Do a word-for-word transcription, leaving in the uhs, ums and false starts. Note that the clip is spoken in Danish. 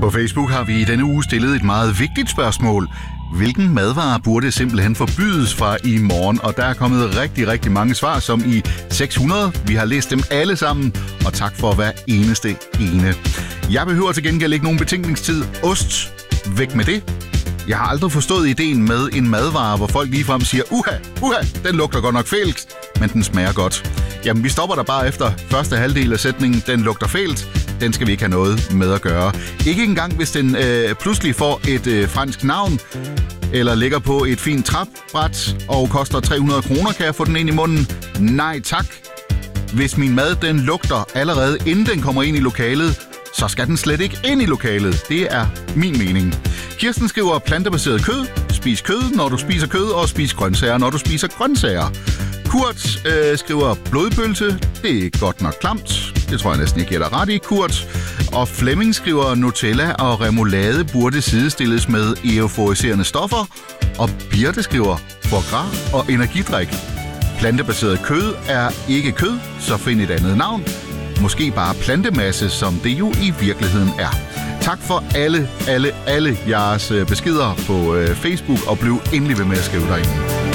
På Facebook har vi i denne uge stillet et meget vigtigt spørgsmål. Hvilken madvare burde simpelthen forbydes fra i morgen? Og der er kommet rigtig, rigtig mange svar, som i seks hundrede. Vi har læst dem alle sammen, og tak for hver eneste ene. Jeg behøver til gengæld ikke nogen betænkningstid. Ost, væk med det. Jeg har aldrig forstået ideen med en madvare, hvor folk ligefrem siger, uha, uha, den lugter godt nok fælt, men den smager godt. Jamen, vi stopper der bare efter første halvdel af sætningen, den lugter fælt. Den skal vi ikke have noget med at gøre. Ikke engang, hvis den øh, pludselig får et øh, fransk navn, eller ligger på et fint trapbræt og koster tre hundrede kroner, kan jeg få den ind i munden. Nej tak. Hvis min mad den lugter allerede inden den kommer ind i lokalet, så skal den slet ikke ind i lokalet. Det er min mening. Kirsten skriver plantebaseret kød. Spis kød, når du spiser kød, og spis grøntsager, når du spiser grøntsager. Kurt øh, skriver blodpølse. Det er godt nok klamt. Det tror jeg næsten, jeg giver dig ret i, Kurt. Og Flemming skriver Nutella og remoulade burde sidestilles med euforiserende stoffer. Og Birte skriver foie gras og energidrik. Plantebaseret kød er ikke kød, så find et andet navn. Måske bare plantemasse, som det jo i virkeligheden er. Tak for alle, alle, alle jeres beskeder på øh, Facebook, og bliv endelig ved med at skrive derinde.